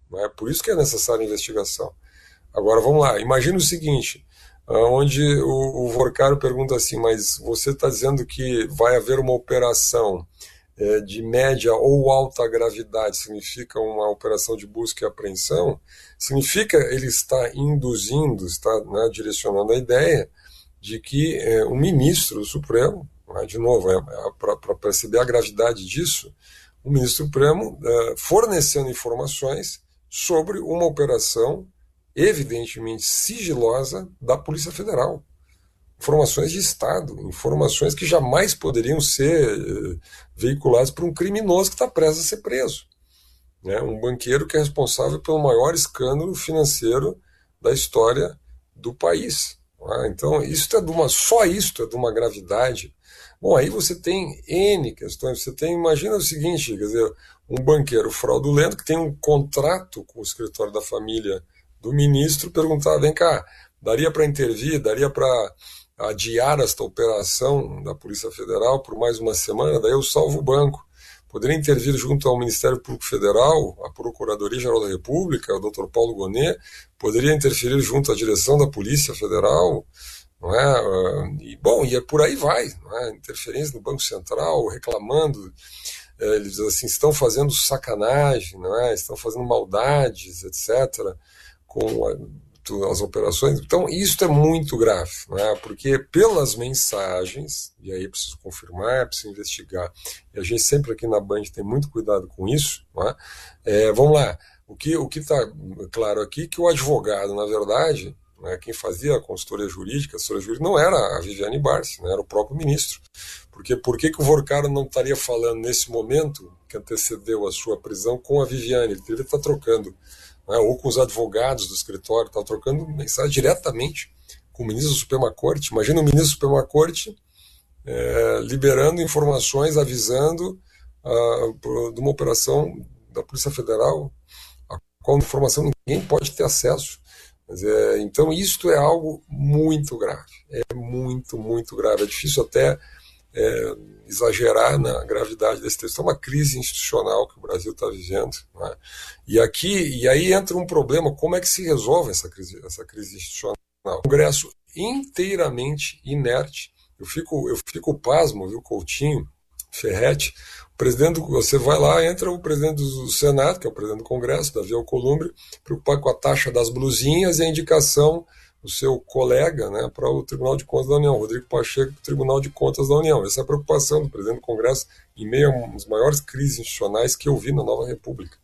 Não é? Por isso que é necessária a investigação. Agora, vamos lá, imagina o seguinte, onde o Vorcaro pergunta assim, mas você está dizendo que vai haver uma operação de média ou alta gravidade, significa uma operação de busca e apreensão, significa ele está induzindo, está, né, direcionando a ideia de que o ministro do Supremo, de novo, para perceber a gravidade disso, o ministro Supremo fornecendo informações sobre uma operação evidentemente sigilosa da Polícia Federal. Informações de Estado, informações que jamais poderiam ser veiculadas por um criminoso que está prestes a ser preso. Né? Um banqueiro que é responsável pelo maior escândalo financeiro da história do país. Então, só isto é de uma gravidade. Bom, aí você tem N questões. Imagina o seguinte, quer dizer, um banqueiro fraudulento que tem um contrato com o escritório da família do ministro, perguntar, vem cá, daria para intervir, daria para adiar esta operação da Polícia Federal por mais uma semana, daí eu salvo o banco. Poderia intervir junto ao Ministério Público Federal, a Procuradoria-Geral da República, o Dr. Paulo Gonet, poderia interferir junto à direção da Polícia Federal, não é? E por aí vai, não é? Interferência no Banco Central, reclamando, eles dizem assim, estão fazendo sacanagem, não é? Estão fazendo maldades, etc., com as operações. Então, isso é muito grave, né? Porque pelas mensagens, e aí preciso confirmar, preciso investigar, e a gente sempre aqui na Band tem muito cuidado com isso, né? Vamos lá, o que está claro aqui é que o advogado, na verdade, né, quem fazia a consultoria jurídica não era a Viviane Barsi, né, era o próprio ministro. Porque por que o Vorcaro não estaria falando nesse momento que antecedeu a sua prisão com a Viviane? Ele deveria estar trocando, ou com os advogados do escritório, estava trocando mensagem diretamente com o ministro da Suprema Corte. Imagina o ministro da Suprema Corte liberando informações, avisando de uma operação da Polícia Federal, a qual informação ninguém pode ter acesso. Então isto é algo muito grave, é muito, muito grave. É difícil até exagerar na gravidade desse texto. É uma crise institucional que o Brasil está vivendo, né? E aí entra um problema, como é que se resolve essa crise institucional? O Congresso inteiramente inerte. Eu fico pasmo, viu, Coutinho, Ferretti, você vai lá, entra o presidente do Senado, que é o presidente do Congresso, Davi Alcolumbre, preocupado com a taxa das blusinhas e a indicação do seu colega, né, para o Tribunal de Contas da União, Rodrigo Pacheco, Tribunal de Contas da União. Essa é a preocupação do presidente do Congresso em meio a uma das maiores crises institucionais que eu vi na Nova República.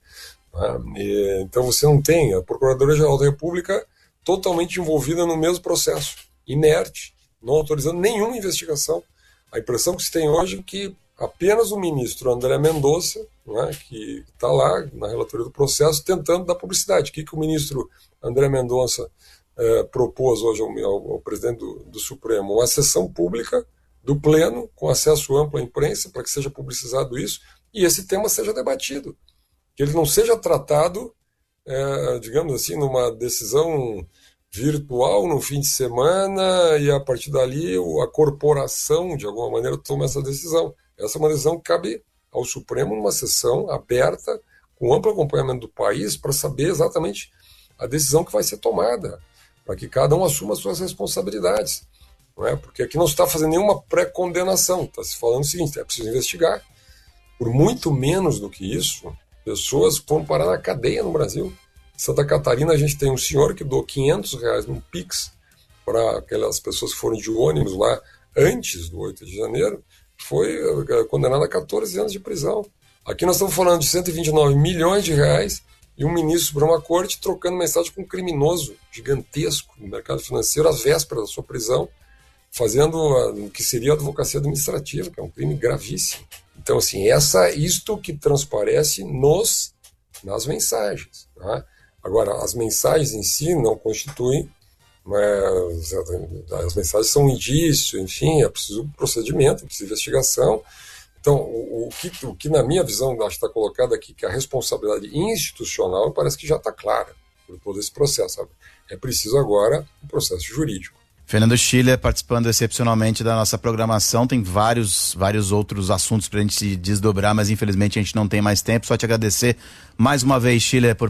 Então você não tem a Procuradoria-Geral da República totalmente envolvida no mesmo processo, inerte, não autorizando nenhuma investigação. A impressão que se tem hoje é que apenas o ministro André Mendonça, né, que está lá na relatoria do processo, tentando dar publicidade. O que o ministro André Mendonça propôs hoje ao presidente do Supremo? Uma sessão pública do Pleno, com acesso amplo à imprensa, para que seja publicizado isso, e esse tema seja debatido. Que ele não seja tratado, digamos assim, numa decisão virtual no fim de semana, e a partir dali a corporação, de alguma maneira, toma essa decisão. Essa é uma decisão que cabe ao Supremo numa sessão aberta, com amplo acompanhamento do país, para saber exatamente a decisão que vai ser tomada, para que cada um assuma as suas responsabilidades. Não é? Porque aqui não se está fazendo nenhuma pré-condenação, está se falando o seguinte, é preciso investigar. Por muito menos do que isso, pessoas foram parar na cadeia no Brasil. Em Santa Catarina a gente tem um senhor que doou R$500 num Pix para aquelas pessoas que foram de ônibus lá antes do 8 de janeiro, foi condenado a 14 anos de prisão. Aqui nós estamos falando de R$129 milhões e um ministro da Suprema Corte trocando mensagem com um criminoso gigantesco no mercado financeiro às vésperas da sua prisão, fazendo o que seria a advocacia administrativa, que é um crime gravíssimo. Então, assim, isto que transparece nas mensagens. Tá? Agora, as mensagens em si não constituem, as mensagens são um indício, enfim, é preciso procedimento, é preciso investigação. Então, o que na minha visão acho que está colocado aqui, que a responsabilidade institucional parece que já está clara por todo esse processo. Sabe? É preciso agora um processo jurídico. Fernando Schiller participando excepcionalmente da nossa programação, tem vários outros assuntos para a gente se desdobrar, mas infelizmente a gente não tem mais tempo. Só te agradecer mais uma vez, Schiller, por